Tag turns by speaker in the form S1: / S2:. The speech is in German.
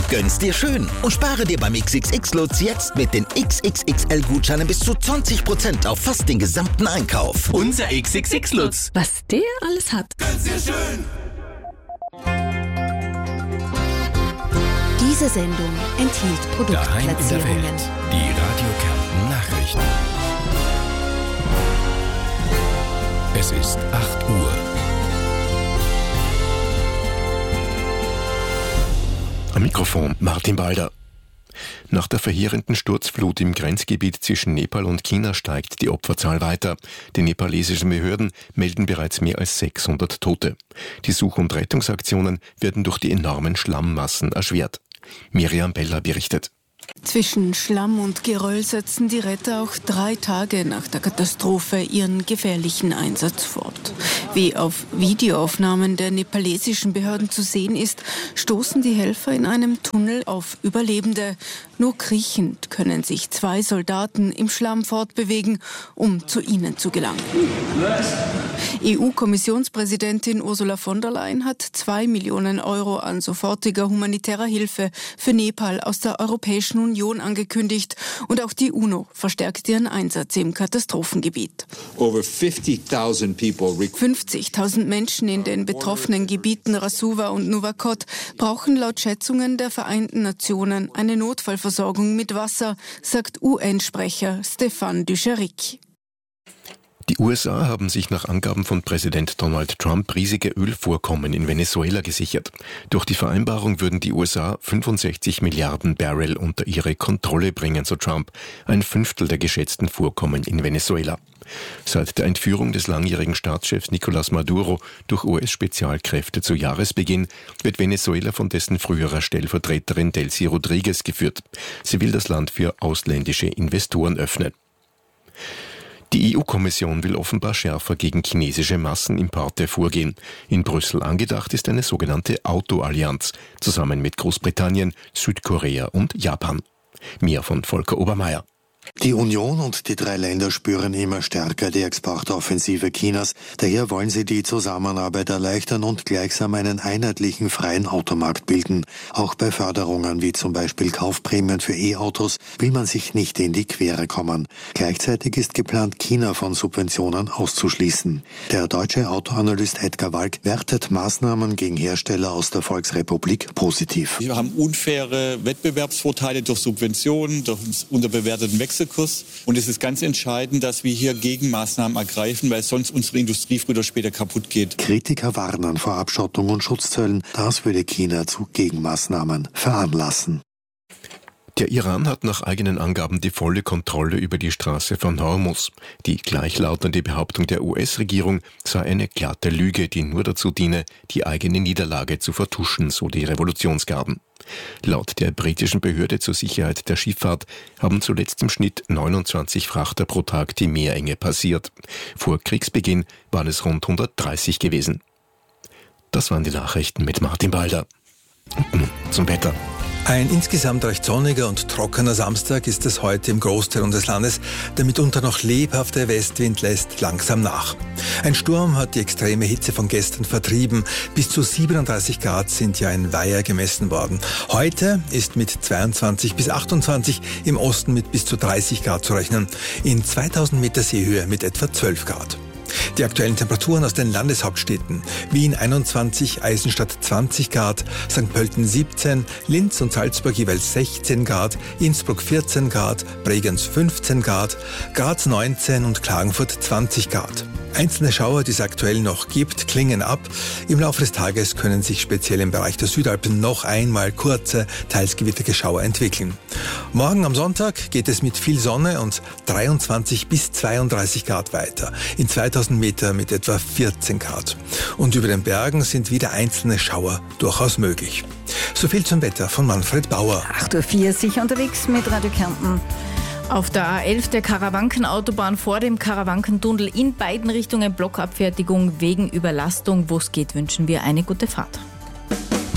S1: Gönn's dir schön und spare dir beim XXX-Lutz jetzt mit den XXXL-Gutscheinen bis zu 20% auf fast den gesamten Einkauf.
S2: Unser XXX-Lutz.
S3: Was der alles hat.
S2: Gönn's dir schön.
S3: Diese Sendung enthielt
S4: Daheim in der
S3: Produktplatzierungen.
S4: Welt. Die Radio Kärnten Nachrichten. Es ist 8 Uhr. Am Mikrofon Martin Balder. Nach der verheerenden Sturzflut im Grenzgebiet zwischen Nepal und China steigt die Opferzahl weiter. Die nepalesischen Behörden melden bereits mehr als 600 Tote. Die Such- und Rettungsaktionen werden durch die enormen Schlammmassen erschwert. Miriam Beller berichtet.
S5: Zwischen Schlamm und Geröll setzen die Retter auch 3 Tage nach der Katastrophe ihren gefährlichen Einsatz fort. Wie auf Videoaufnahmen der nepalesischen Behörden zu sehen ist, stoßen die Helfer in einem Tunnel auf Überlebende. Nur kriechend können sich 2 Soldaten im Schlamm fortbewegen, um zu ihnen zu gelangen. EU-Kommissionspräsidentin Ursula von der Leyen hat 2 Millionen Euro an sofortiger humanitärer Hilfe für Nepal aus der Europäischen Union angekündigt und auch die UNO verstärkt ihren Einsatz im Katastrophengebiet. 50.000 Menschen in den betroffenen Gebieten Rasuwa und Nuwakot brauchen laut Schätzungen der Vereinten Nationen eine Notfallversorgung mit Wasser, sagt UN-Sprecher Stéphane Dujarric.
S4: Die USA haben sich nach Angaben von Präsident Donald Trump riesige Ölvorkommen in Venezuela gesichert. Durch die Vereinbarung würden die USA 65 Milliarden Barrel unter ihre Kontrolle bringen, so Trump, 1/5 der geschätzten Vorkommen in Venezuela. Seit der Entführung des langjährigen Staatschefs Nicolás Maduro durch US-Spezialkräfte zu Jahresbeginn wird Venezuela von dessen früherer Stellvertreterin Delcy Rodriguez geführt. Sie will das Land für ausländische Investoren öffnen. Die EU-Kommission will offenbar schärfer gegen chinesische Massenimporte vorgehen. In Brüssel angedacht ist eine sogenannte Autoallianz, zusammen mit Großbritannien, Südkorea und Japan. Mehr von Volker Obermeier.
S6: Die Union und die 3 Länder spüren immer stärker die Exportoffensive Chinas. Daher wollen sie die Zusammenarbeit erleichtern und gleichsam einen einheitlichen freien Automarkt bilden. Auch bei Förderungen wie zum Beispiel Kaufprämien für E-Autos will man sich nicht in die Quere kommen. Gleichzeitig ist geplant, China von Subventionen auszuschließen. Der deutsche Autoanalyst Edgar Walk wertet Maßnahmen gegen Hersteller aus der Volksrepublik positiv.
S7: Wir haben unfaire Wettbewerbsvorteile durch Subventionen, durch unterbewerteten Wechselkurs. Und es ist ganz entscheidend, dass wir hier Gegenmaßnahmen ergreifen, weil sonst unsere Industrie früher oder später kaputt geht.
S6: Kritiker warnen vor Abschottung und Schutzzöllen. Das würde China zu Gegenmaßnahmen veranlassen.
S4: Der Iran hat nach eigenen Angaben die volle Kontrolle über die Straße von Hormuz. Die gleichlautende Behauptung der US-Regierung sei eine glatte Lüge, die nur dazu diene, die eigene Niederlage zu vertuschen, so die Revolutionsgarden. Laut der britischen Behörde zur Sicherheit der Schifffahrt haben zuletzt im Schnitt 29 Frachter pro Tag die Meerenge passiert. Vor Kriegsbeginn waren es rund 130 gewesen. Das waren die Nachrichten mit Martin Balder. Und nun zum Wetter.
S8: Ein insgesamt recht sonniger und trockener Samstag ist es heute im Großteil unseres Landes. Der mitunter noch lebhafte Westwind lässt langsam nach. Ein Sturm hat die extreme Hitze von gestern vertrieben. Bis zu 37 Grad sind ja in Weiher gemessen worden. Heute ist mit 22 bis 28, im Osten mit bis zu 30 Grad zu rechnen. In 2000 Meter Seehöhe mit etwa 12 Grad. Die aktuellen Temperaturen aus den Landeshauptstädten: Wien 21, Eisenstadt 20 Grad, St. Pölten 17, Linz und Salzburg jeweils 16 Grad, Innsbruck 14 Grad, Bregenz 15 Grad, Graz 19 und Klagenfurt 20 Grad. Einzelne Schauer, die es aktuell noch gibt, klingen ab. Im Laufe des Tages können sich speziell im Bereich der Südalpen noch einmal kurze, teils gewitterige Schauer entwickeln. Morgen am Sonntag geht es mit viel Sonne und 23 bis 32 Grad weiter. In 2000 Meter mit etwa 14 Grad. Und über den Bergen sind wieder einzelne Schauer durchaus möglich. So viel zum Wetter von Manfred Bauer.
S9: 8:04 Uhr sicher unterwegs mit Radio Kärnten. Auf der A11 der Karawankenautobahn vor dem Karawankentunnel in beiden Richtungen Blockabfertigung wegen Überlastung. Wo es geht, wünschen wir eine gute Fahrt.